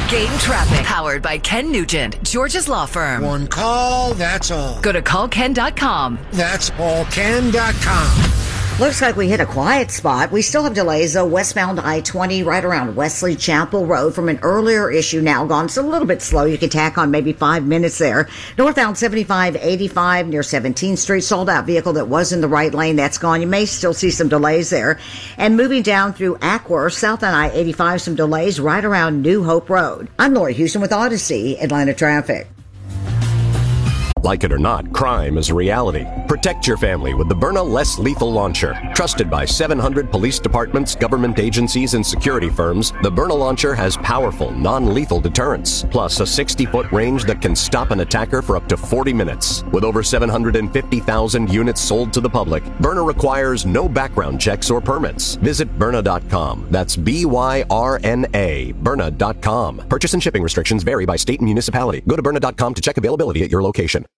Game Traffic, powered by Ken Nugent, George's Law Firm. One call, that's all. Go to callken.com. That's allken.com. Looks like we hit a quiet spot. We still have delays, though, westbound I-20 right around Wesley Chapel Road from an earlier issue now gone. It's a little bit slow. You can tack on maybe 5 minutes there. Northbound 7585 near 17th Street, sold out vehicle that was in the right lane. That's gone. You may still see some delays there. And moving down through Acworth, south on I-85, some delays right around New Hope Road. I'm Lori Houston with Odyssey, Atlanta Traffic. Like it or not, crime is a reality. Protect your family with the Byrna Less Lethal Launcher. Trusted by 700 police departments, government agencies, and security firms, the Byrna Launcher has powerful, non-lethal deterrence, plus a 60-foot range that can stop an attacker for up to 40 minutes. With over 750,000 units sold to the public, Byrna requires no background checks or permits. Visit Byrna.com. That's B-Y-R-N-A, Byrna.com. Purchase and shipping restrictions vary by state and municipality. Go to Byrna.com to check availability at your location.